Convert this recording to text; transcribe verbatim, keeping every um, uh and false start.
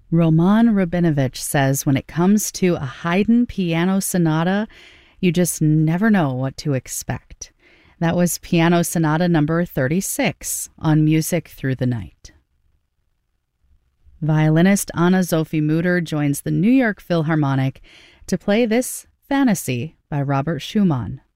Roman Rabinovich says when it comes to a Haydn piano sonata, you just never know what to expect. That was Piano Sonata number thirty-six on Music Through the Night. Violinist Anna-Sophie Mutter joins the New York Philharmonic to play this Fantasy by Robert Schumann.